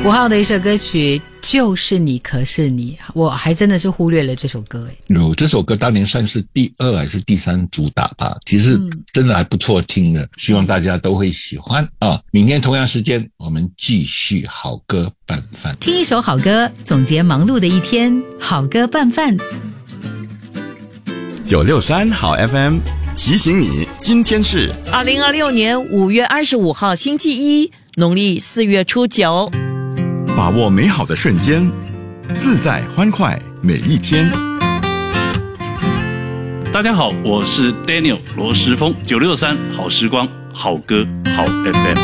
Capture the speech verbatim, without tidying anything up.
五号的一首歌曲就是你可是你，我还真的是忽略了这首歌诶。 有这首歌当年算是第二还是第三主打吧，其实真的还不错听的，希望大家都会喜欢啊！明天同样时间我们继续好歌拌饭， 听一首好歌，总结忙碌的一天，好歌拌饭。 九六三好 F M 提醒你，今天是二零二六年五月二十五号星期一，农历四月初九。 把握美好的瞬间，自在欢快每一天。 大家好，我是 Daniel 罗时丰，九六三好时光，好歌好 F M。